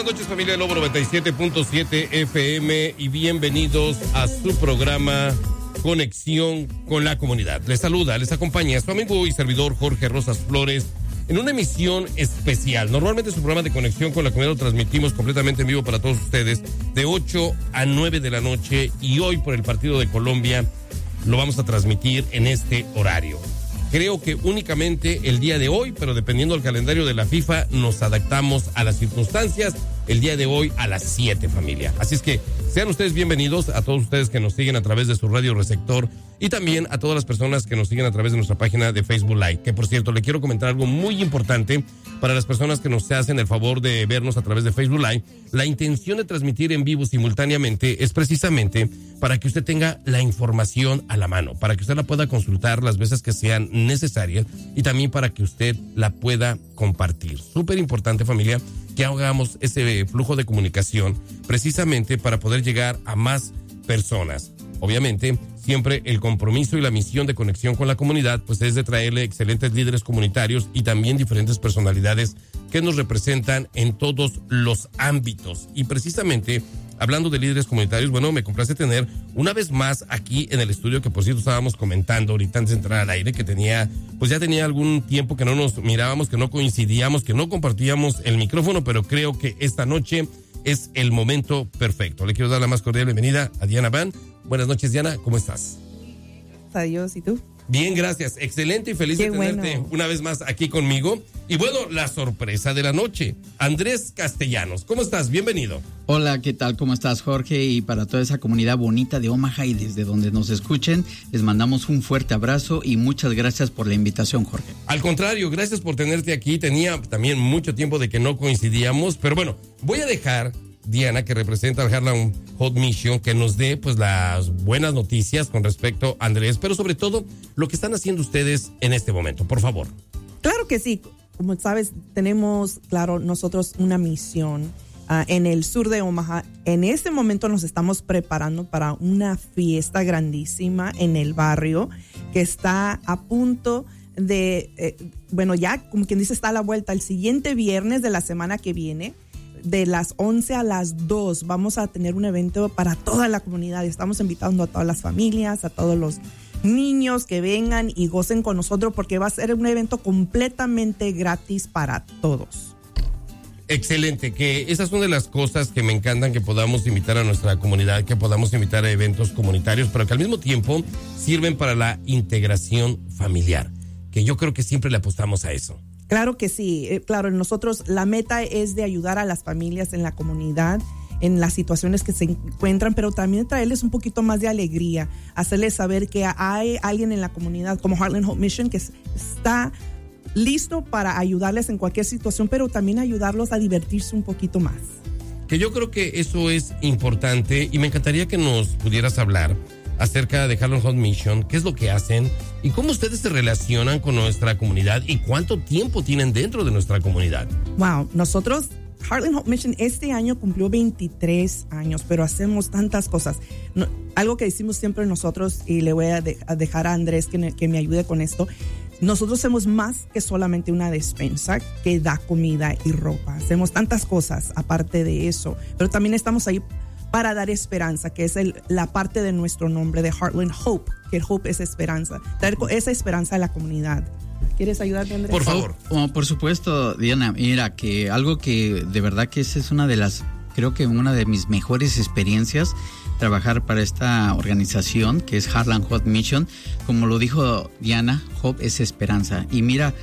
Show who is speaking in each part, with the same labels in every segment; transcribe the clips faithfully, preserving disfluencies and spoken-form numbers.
Speaker 1: buenas noches, familia de Lobo noventa y siete punto siete F M, y bienvenidos a su programa Conexión con la Comunidad. Les saluda, les acompaña su amigo y servidor Jorge Rosas Flores en una emisión especial. Normalmente su programa de Conexión con la Comunidad lo transmitimos completamente en vivo para todos ustedes de ocho a nueve de la noche, y hoy por el partido de Colombia lo vamos a transmitir en este horario. Creo que únicamente el día de hoy, pero dependiendo del calendario de la FIFA, nos adaptamos a las circunstancias. El día de hoy a las siete, familia. Así es que sean ustedes bienvenidos, a todos ustedes que nos siguen a través de su radio receptor, y también a todas las personas que nos siguen a través de nuestra página de Facebook Live. Que, por cierto, le quiero comentar algo muy importante para las personas que nos hacen el favor de vernos a través de Facebook Live. La intención de transmitir en vivo simultáneamente es precisamente para que usted tenga la información a la mano, para que usted la pueda consultar las veces que sean necesarias, y también para que usted la pueda compartir. Súper importante, familia, que hagamos ese flujo de comunicación precisamente para poder llegar a más personas. Obviamente, siempre el compromiso y la misión de Conexión con la Comunidad pues es de traerle excelentes líderes comunitarios y también diferentes personalidades que nos representan en todos los ámbitos. Y precisamente, hablando de líderes comunitarios, bueno, me complace tener una vez más aquí en el estudio, que por cierto estábamos comentando ahorita antes de entrar al aire, que tenía, pues ya tenía algún tiempo que no nos mirábamos, que no coincidíamos, que no compartíamos el micrófono, pero creo que esta noche es el momento perfecto. Le quiero dar la más cordial bienvenida a Diana Van. Buenas noches, Diana, ¿cómo estás?
Speaker 2: Adiós, ¿y tú?
Speaker 1: Bien, gracias. Excelente y feliz Qué de tenerte bueno. una vez más aquí conmigo. Y bueno, la sorpresa de la noche, Andrés Castellanos. ¿Cómo estás? Bienvenido.
Speaker 3: Hola, ¿qué tal? ¿Cómo estás, Jorge? Y para toda esa comunidad bonita de Omaha y desde donde nos escuchen, les mandamos un fuerte abrazo y muchas gracias por la invitación, Jorge.
Speaker 1: Al contrario, gracias por tenerte aquí. Tenía también mucho tiempo de que no coincidíamos, pero bueno, voy a dejar Diana, que representa al Harlem Hot Mission, que nos dé pues las buenas noticias con respecto a Andrés, pero sobre todo lo que están haciendo ustedes en este momento, por favor.
Speaker 2: Claro que sí. Como sabes, tenemos, claro, nosotros una misión uh, en el sur de Omaha. En este momento nos estamos preparando para una fiesta grandísima en el barrio que está a punto de, eh, bueno, ya como quien dice, está a la vuelta. El siguiente viernes de la semana que viene, de las once a las dos, vamos a tener un evento para toda la comunidad. Estamos invitando a todas las familias, a todos los niños que vengan y gocen con nosotros, porque va a ser un evento completamente gratis para todos.
Speaker 1: Excelente, que esas son de las cosas que me encantan, que podamos invitar a nuestra comunidad, que podamos invitar a eventos comunitarios, pero que al mismo tiempo sirven para la integración familiar, que yo creo que siempre le apostamos a eso.
Speaker 2: Claro que sí, eh, claro, nosotros la meta es de ayudar a las familias en la comunidad, en las situaciones que se encuentran, pero también traerles un poquito más de alegría, hacerles saber que hay alguien en la comunidad como Heartland Hope Mission que está listo para ayudarles en cualquier situación, pero también ayudarlos a divertirse un poquito más.
Speaker 1: Que yo creo que eso es importante, y me encantaría que nos pudieras hablar acerca de Heartland Hot Mission, qué es lo que hacen y cómo ustedes se relacionan con nuestra comunidad y cuánto tiempo tienen dentro de nuestra comunidad.
Speaker 2: Wow, nosotros, Heartland Hot Mission, este año cumplió veintitrés años, pero hacemos tantas cosas. No, algo que decimos siempre nosotros, y le voy a, de, a dejar a Andrés que me, que me ayude con esto, nosotros hacemos más que solamente una despensa que da comida y ropa. Hacemos tantas cosas aparte de eso, pero también estamos ahí para dar esperanza, que es el, la parte de nuestro nombre de Heartland Hope, que el Hope es esperanza, dar esa esperanza a la comunidad. ¿Quieres ayudarme, Andrés?
Speaker 1: Por favor.
Speaker 3: Oh, por supuesto, Diana. Mira, que algo que de verdad que esa es una de las, creo que una de mis mejores experiencias, trabajar para esta organización que es Heartland Hot Mission. Como lo dijo Diana, Hope es esperanza. Y mira,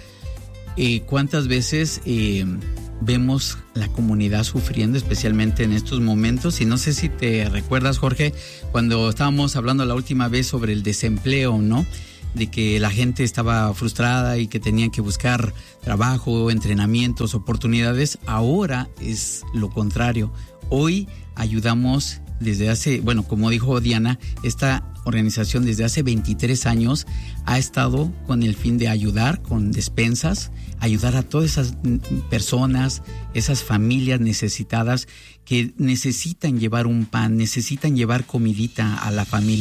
Speaker 3: eh, cuántas veces eh, vemos la comunidad sufriendo, especialmente en estos momentos. Y no sé si te recuerdas, Jorge, cuando estábamos hablando la última vez sobre el desempleo, ¿no? De que la gente estaba frustrada y que tenían que buscar trabajo, entrenamientos, oportunidades. Ahora es lo contrario. Hoy ayudamos desde hace, bueno, como dijo Diana, esta organización desde hace veintitrés años ha estado con el fin de ayudar con despensas, ayudar a todas esas personas, esas familias necesitadas que necesitan llevar un pan, necesitan llevar comidita a la familia.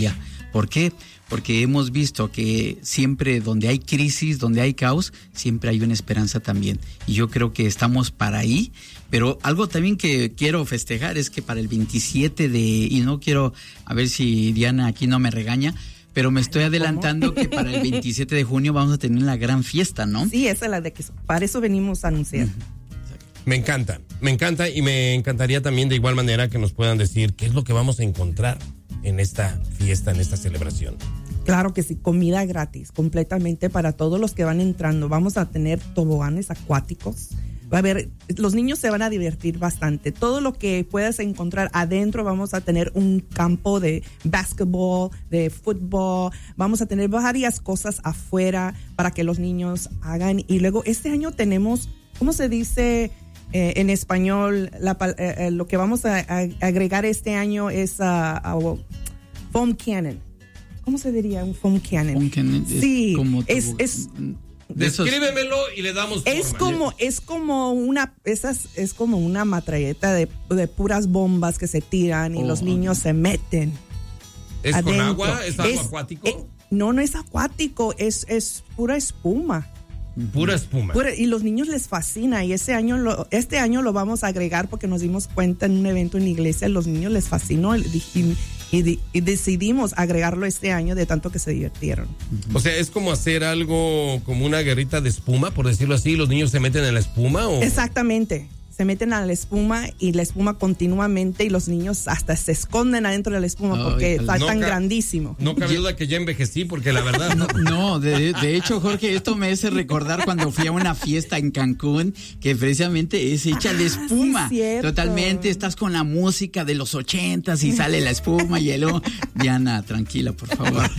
Speaker 3: ¿Por qué? Porque hemos visto que siempre donde hay crisis, donde hay caos, siempre hay una esperanza también. Y yo creo que estamos para ahí. Pero algo también que quiero festejar es que para el veintisiete de... Y no quiero, a ver si Diana aquí no me regaña, pero me estoy adelantando que para el veintisiete de junio vamos a tener la gran fiesta, ¿no?
Speaker 2: Sí, esa es la de que para eso venimos a anunciar. Uh-huh.
Speaker 1: Me encanta, me encanta y me encantaría también de igual manera que nos puedan decir qué es lo que vamos a encontrar en esta fiesta, en esta celebración.
Speaker 2: Claro que sí, comida gratis, completamente para todos los que van entrando. Vamos a tener toboganes acuáticos. Va a haber, los niños se van a divertir bastante. Todo lo que puedas encontrar adentro, vamos a tener un campo de básquetbol, de fútbol. Vamos a tener varias cosas afuera para que los niños hagan. Y luego este año tenemos, ¿cómo se dice eh, en español? La, eh, lo que vamos a, a agregar este año es uh, uh, foam cannon. ¿Cómo se diría un foam cannon?
Speaker 3: Foam cannon
Speaker 2: sí,
Speaker 3: es como
Speaker 2: es, es
Speaker 1: descríbemelo y le damos forma.
Speaker 2: Es como, es como una, esas, es como una matralleta de, de puras bombas que se tiran y oh, los niños okay. se meten.
Speaker 1: ¿Es
Speaker 2: adentro.
Speaker 1: Con agua? ¿Es agua
Speaker 2: es,
Speaker 1: acuático?
Speaker 2: Eh, no, no es acuático, es, es pura espuma.
Speaker 1: Pura espuma.
Speaker 2: Pura, y los niños les fascina y ese año lo, este año lo vamos a agregar porque nos dimos cuenta en un evento en la iglesia, los niños les fascinó y, y, y, y decidimos agregarlo este año de tanto que se divirtieron.
Speaker 1: O sea, es como hacer algo como una guerrita de espuma, por decirlo así, los niños se meten en la espuma o...
Speaker 2: Exactamente. Se meten a la espuma y la espuma continuamente y los niños hasta se esconden adentro de la espuma oh, porque está no tan ca- grandísimo.
Speaker 1: No cabe duda que ya envejecí porque la verdad...
Speaker 3: No, no de, de hecho, Jorge, esto me hace recordar cuando fui a una fiesta en Cancún que precisamente es hecha de espuma.
Speaker 2: Sí,
Speaker 3: totalmente, estás con la música de los ochentas y sale la espuma y el... Diana, tranquila, por favor.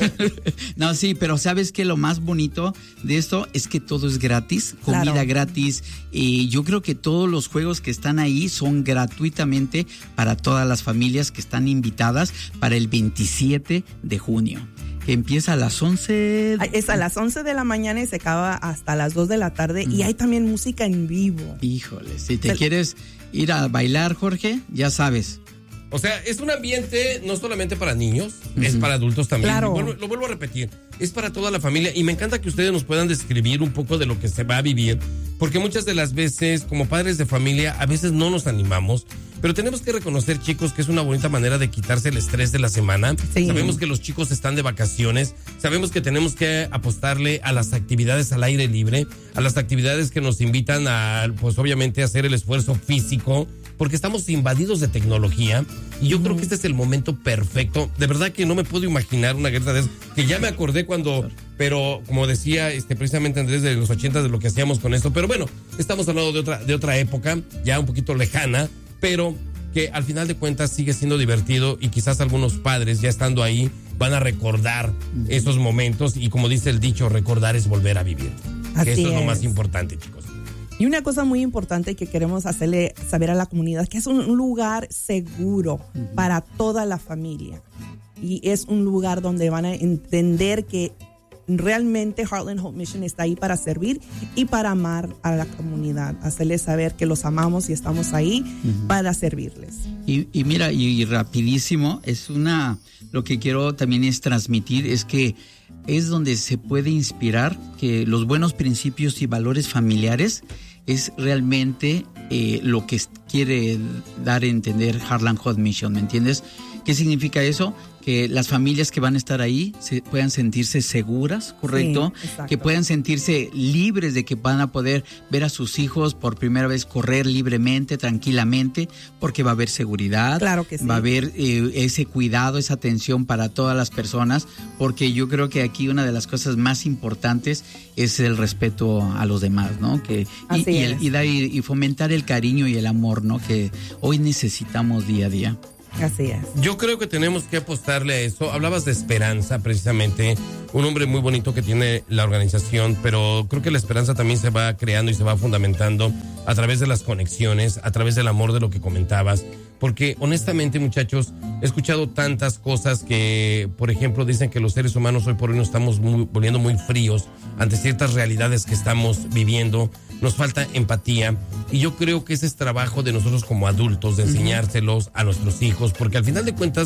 Speaker 3: No, sí, pero ¿sabes qué? Lo más bonito de esto es que todo es gratis, comida claro. gratis y yo creo que todo los juegos que están ahí son gratuitamente para todas las familias que están invitadas para el veintisiete de junio, que empieza a las once.
Speaker 2: Es a las once de la mañana y se acaba hasta las dos de la tarde mm. y hay también música en vivo.
Speaker 3: Híjole, si te Pero, quieres ir a bailar, Jorge, ya sabes.
Speaker 1: O sea, es un ambiente no solamente para niños, uh-huh. es para adultos también.
Speaker 2: Claro.
Speaker 1: Vuelvo, lo vuelvo a repetir, es para toda la familia y me encanta que ustedes nos puedan describir un poco de lo que se va a vivir, porque muchas de las veces, como padres de familia, a veces no nos animamos, pero tenemos que reconocer, chicos, que es una bonita manera de quitarse el estrés de la semana. Sí. Sabemos que los chicos están de vacaciones, sabemos que tenemos que apostarle a las actividades al aire libre, a las actividades que nos invitan a, pues obviamente, hacer el esfuerzo físico, porque estamos invadidos de tecnología y yo mm. creo que este es el momento perfecto. De verdad que no me puedo imaginar una guerra de esas, que ya me acordé cuando, pero como decía este precisamente Andrés de los ochentas de lo que hacíamos con esto, pero bueno, estamos hablando de otra, de otra época, ya un poquito lejana, pero que al final de cuentas sigue siendo divertido y quizás algunos padres ya estando ahí van a recordar mm. esos momentos y como dice el dicho, recordar es volver a vivir.
Speaker 2: Así
Speaker 1: que eso es.
Speaker 2: es
Speaker 1: lo más importante, chicos.
Speaker 2: Y una cosa muy importante que queremos hacerle saber a la comunidad, que es un lugar seguro uh-huh. para toda la familia. Y es un lugar donde van a entender que realmente Heartland Hope Mission está ahí para servir y para amar a la comunidad. Hacerles saber que los amamos y estamos ahí uh-huh. para servirles.
Speaker 3: Y, y mira, y, y rapidísimo, es una, lo que quiero también es transmitir, es que es donde se puede inspirar que los buenos principios y valores familiares es realmente eh, lo que quiere dar a entender Heartland Hope Mission, ¿me entiendes? ¿Qué significa eso? Que las familias que van a estar ahí se puedan sentirse seguras, ¿correcto? Sí, que puedan sentirse libres de que van a poder ver a sus hijos por primera vez correr libremente, tranquilamente, porque va a haber seguridad.
Speaker 2: Claro que sí.
Speaker 3: Va a haber eh, ese cuidado, esa atención para todas las personas, porque yo creo que aquí una de las cosas más importantes es el respeto a los demás, ¿no? Que, y, y, el, y, dar, y, y fomentar el cariño y el amor, ¿no? Que hoy necesitamos día a día.
Speaker 2: Así es.
Speaker 1: Yo creo que tenemos que apostarle a eso. Hablabas de esperanza, precisamente. Un hombre muy bonito que tiene la organización, pero creo que la esperanza también se va creando y se va fundamentando a través de las conexiones, a través del amor de lo que comentabas. Porque honestamente, muchachos, he escuchado tantas cosas que, por ejemplo, dicen que los seres humanos hoy por hoy nos estamos muy, volviendo muy fríos ante ciertas realidades que estamos viviendo. Nos falta empatía y yo creo que ese es trabajo de nosotros como adultos, de enseñárselos a nuestros hijos, porque al final de cuentas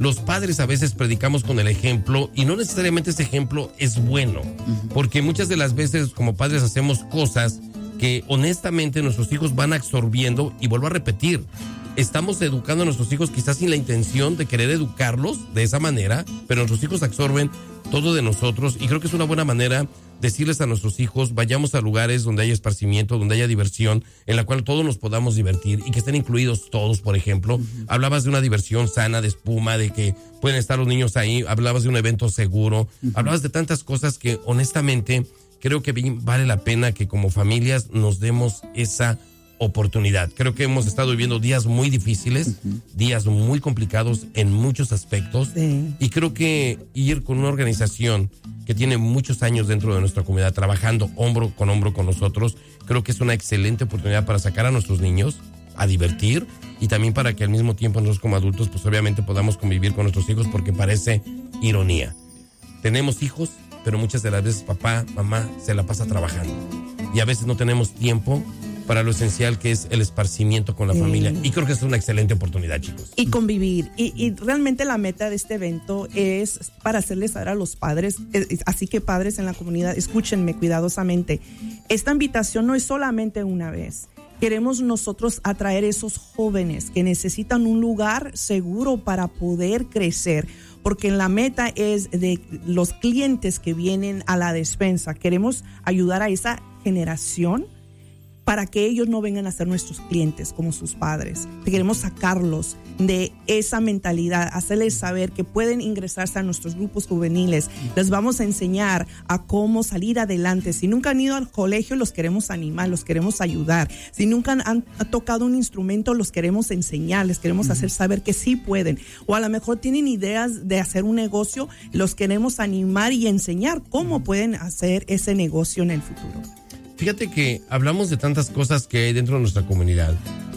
Speaker 1: Los padres a veces predicamos con el ejemplo y no necesariamente ese ejemplo es bueno, uh-huh. porque muchas de las veces como padres hacemos cosas que honestamente nuestros hijos van absorbiendo, y vuelvo a repetir, estamos educando a nuestros hijos quizás sin la intención de querer educarlos de esa manera, pero nuestros hijos absorben todo de nosotros, y creo que es una buena manera decirles a nuestros hijos, vayamos a lugares donde haya esparcimiento, donde haya diversión, en la cual todos nos podamos divertir y que estén incluidos todos, por ejemplo. Uh-huh. Hablabas de una diversión sana, de espuma, de que pueden estar los niños ahí, hablabas de un evento seguro, uh-huh. hablabas de tantas cosas que honestamente creo que vale la pena que como familias nos demos esa oportunidad. Creo que hemos estado viviendo días muy difíciles, uh-huh. días muy complicados en muchos aspectos, sí. y creo que ir con una organización que tiene muchos años dentro de nuestra comunidad, trabajando hombro con hombro con nosotros, creo que es una excelente oportunidad para sacar a nuestros niños a divertir, y también para que al mismo tiempo nosotros como adultos pues obviamente podamos convivir con nuestros hijos, porque parece ironía. Tenemos hijos, pero muchas de las veces papá, mamá se la pasa trabajando, y a veces no tenemos tiempo para lo esencial que es el esparcimiento con la sí. familia, y creo que es una excelente oportunidad, chicos.
Speaker 2: Y convivir, y, y realmente la meta de este evento es para hacerles saber a los padres, así que padres en la comunidad, escúchenme cuidadosamente, esta invitación no es solamente una vez. Queremos nosotros atraer esos jóvenes que necesitan un lugar seguro para poder crecer, porque la meta es de los clientes que vienen a la despensa. Queremos ayudar a esa generación para que ellos no vengan a ser nuestros clientes como sus padres. Queremos sacarlos de esa mentalidad, hacerles saber que pueden ingresarse a nuestros grupos juveniles. Les vamos a enseñar a cómo salir adelante. Si nunca han ido al colegio, los queremos animar, los queremos ayudar. Si nunca han, han tocado un instrumento, los queremos enseñar, les queremos uh-huh. hacer saber que sí pueden. O a lo mejor tienen ideas de hacer un negocio, los queremos animar y enseñar cómo pueden hacer ese negocio en el futuro.
Speaker 1: Fíjate que hablamos de tantas cosas que hay dentro de nuestra comunidad,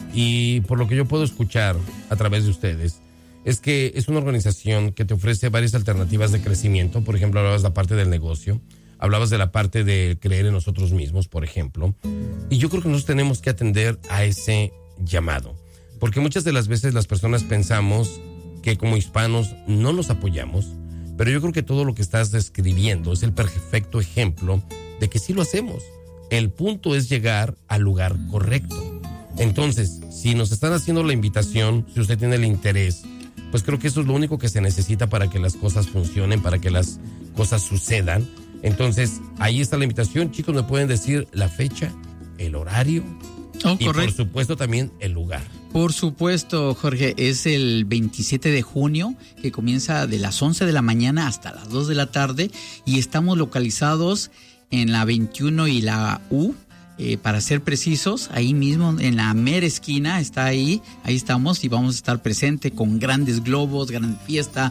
Speaker 1: y por lo que yo puedo escuchar a través de ustedes, es que es una organización que te ofrece varias alternativas de crecimiento. Por ejemplo, hablabas de la parte del negocio, hablabas de la parte de creer en nosotros mismos, por ejemplo, y yo creo que nosotros tenemos que atender a ese llamado, porque muchas de las veces las personas pensamos que como hispanos no nos apoyamos, pero yo creo que todo lo que estás describiendo es el perfecto ejemplo de que sí lo hacemos. El punto es llegar al lugar correcto. Entonces, si nos están haciendo la invitación, si usted tiene el interés, pues creo que eso es lo único que se necesita para que las cosas funcionen, para que las cosas sucedan. Entonces, ahí está la invitación. Chicos, me pueden decir la fecha, el horario oh, y correcto. Por supuesto también el lugar.
Speaker 3: Por supuesto, Jorge, es el veintisiete de junio, que comienza de las once de la mañana hasta las dos de la tarde, y estamos localizados en la veintiuno y la U, eh, para ser precisos, ahí mismo en la mera esquina está ahí, ahí estamos, y vamos a estar presente con grandes globos, gran fiesta,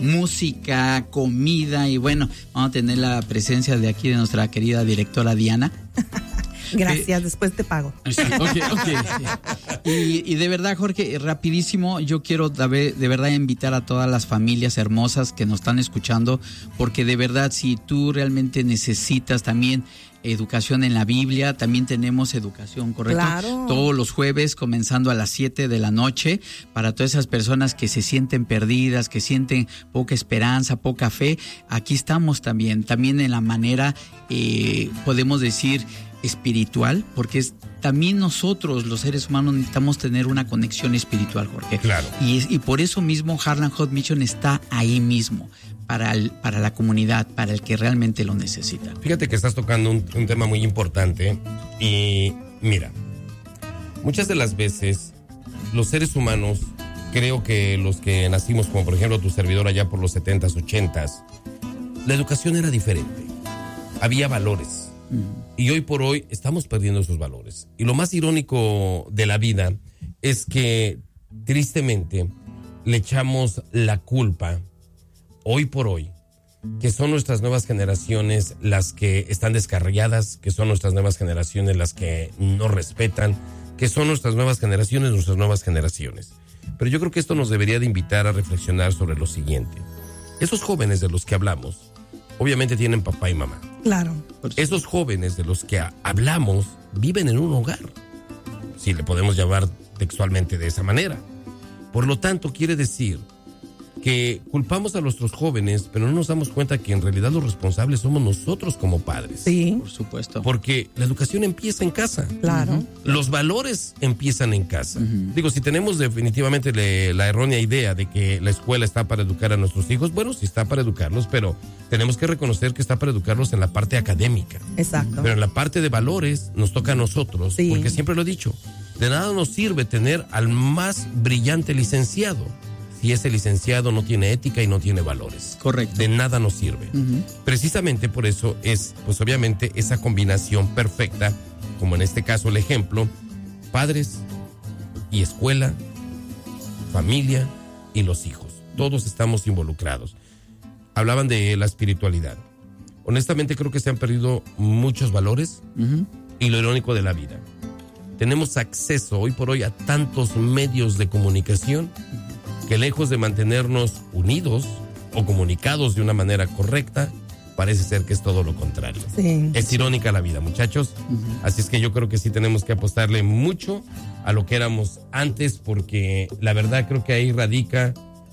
Speaker 3: música, comida, y bueno, vamos a tener la presencia de aquí de nuestra querida directora Diana.
Speaker 2: Gracias, eh, después te pago.
Speaker 3: Okay, okay. Y, y de verdad, Jorge, rapidísimo, yo quiero de, de verdad invitar a todas las familias hermosas que nos están escuchando, porque de verdad, si tú realmente necesitas también educación en la Biblia, también tenemos educación, ¿correcto?
Speaker 2: Claro.
Speaker 3: Todos los jueves, comenzando a las siete de la noche, para todas esas personas que se sienten perdidas, que sienten poca esperanza, poca fe, aquí estamos también, también en la manera, eh, podemos decir, espiritual, porque es, también nosotros los seres humanos necesitamos tener una conexión espiritual, Jorge.
Speaker 1: Claro.
Speaker 3: Y, es, y por eso mismo Heartland Hot Mission está ahí mismo, para, el, para la comunidad, para el que realmente lo necesita.
Speaker 1: Fíjate que estás tocando un, un tema muy importante, y mira, muchas de las veces los seres humanos, creo que los que nacimos, como por ejemplo tu servidor allá por los setentas, ochentas, la educación era diferente, había valores. Y hoy por hoy estamos perdiendo esos valores. Y lo más irónico de la vida es que tristemente le echamos la culpa hoy por hoy, que son nuestras nuevas generaciones las que están descarriadas, que son nuestras nuevas generaciones las que no respetan, que son nuestras nuevas generaciones, nuestras nuevas generaciones. Pero yo creo que esto nos debería de invitar a reflexionar sobre lo siguiente. Esos jóvenes de los que hablamos, obviamente tienen papá y mamá.
Speaker 2: Claro.
Speaker 1: Esos jóvenes de los que hablamos viven en un hogar, si le podemos llamar textualmente de esa manera. Por lo tanto, quiere decir que culpamos a nuestros jóvenes, pero no nos damos cuenta que en realidad los responsables somos nosotros como padres.
Speaker 2: Sí.
Speaker 3: Por supuesto.
Speaker 1: Porque la educación empieza en casa.
Speaker 2: Claro.
Speaker 1: Uh-huh. Los valores empiezan en casa.
Speaker 3: Uh-huh.
Speaker 1: Digo, si tenemos definitivamente le, la errónea idea de que la escuela está para educar a nuestros hijos, bueno, sí está para educarlos, pero tenemos que reconocer que está para educarlos en la parte académica.
Speaker 2: Exacto.
Speaker 1: Pero en la parte de valores nos toca a nosotros,
Speaker 2: sí.
Speaker 1: porque siempre lo he dicho, de nada nos sirve tener al más brillante licenciado si ese licenciado no tiene ética y no tiene valores.
Speaker 3: Correcto.
Speaker 1: De nada nos sirve. Uh-huh. Precisamente por eso es, pues obviamente, esa combinación perfecta, como en este caso el ejemplo, padres y escuela, familia y los hijos. Todos estamos involucrados. Hablaban de la espiritualidad. Honestamente creo que se han perdido muchos valores uh-huh. y lo irónico de la vida. Tenemos acceso hoy por hoy a tantos medios de comunicación que lejos de mantenernos unidos o comunicados de una manera correcta, parece ser que es todo lo contrario.
Speaker 2: Sí.
Speaker 1: Es irónica la vida, muchachos. Uh-huh. Así es que yo creo que sí tenemos que apostarle mucho a lo que éramos antes, porque la verdad creo que ahí radica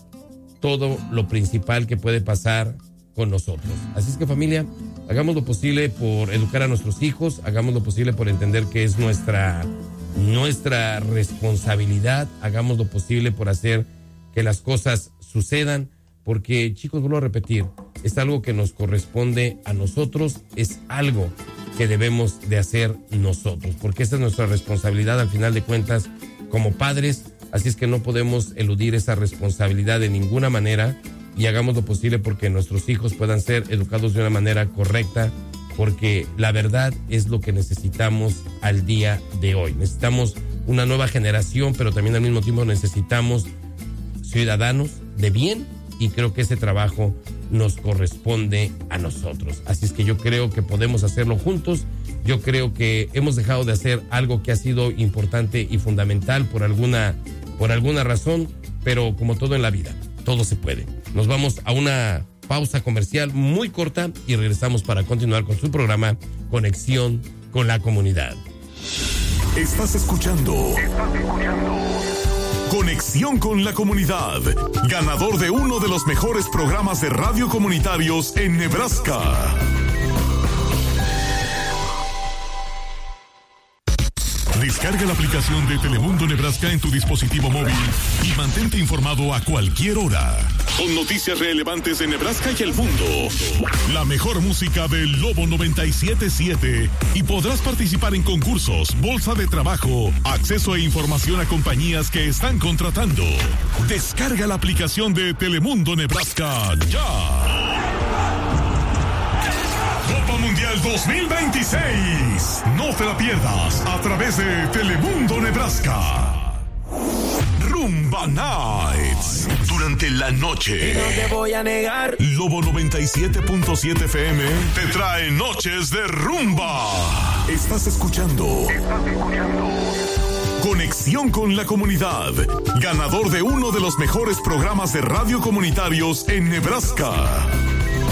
Speaker 1: todo lo principal que puede pasar con nosotros. Así es que, familia, hagamos lo posible por educar a nuestros hijos, hagamos lo posible por entender que es nuestra, nuestra responsabilidad, hagamos lo posible por hacer que las cosas sucedan, porque, chicos, vuelvo a repetir, es algo que nos corresponde a nosotros, es algo que debemos de hacer nosotros, porque esa es nuestra responsabilidad al final de cuentas como padres, así es que no podemos eludir esa responsabilidad de ninguna manera y hagamos lo posible porque nuestros hijos puedan ser educados de una manera correcta, porque la verdad es lo que necesitamos al día de hoy. Necesitamos una nueva generación, pero también al mismo tiempo necesitamos ciudadanos de bien, y creo que ese trabajo nos corresponde a nosotros. Así es que yo creo que podemos hacerlo juntos. Yo creo que hemos dejado de hacer algo que ha sido importante y fundamental por alguna, por alguna razón, pero como todo en la vida, todo se puede. Nos vamos a una pausa comercial muy corta y regresamos para continuar con su programa Conexión con la Comunidad.
Speaker 4: Estás escuchando. Estás escuchando. Conexión con la Comunidad, ganador de uno de los mejores programas de radio comunitarios en Nebraska. Descarga la aplicación de Telemundo Nebraska en tu dispositivo móvil y mantente informado a cualquier hora. Con noticias relevantes de Nebraska y el mundo. La mejor música del Lobo noventa y siete punto siete. Y podrás participar en concursos, bolsa de trabajo, acceso e información a compañías que están contratando. Descarga la aplicación de Telemundo Nebraska ya. Copa Mundial dos mil veintiséis. No te la pierdas a través de Telemundo Nebraska. Rumba Nights. Durante la noche.
Speaker 5: Y no te voy a negar.
Speaker 4: Lobo noventa y siete punto siete F M te trae noches de rumba. Estás escuchando. Estás escuchando. Conexión con la Comunidad, ganador de uno de los mejores programas de radio comunitarios en Nebraska.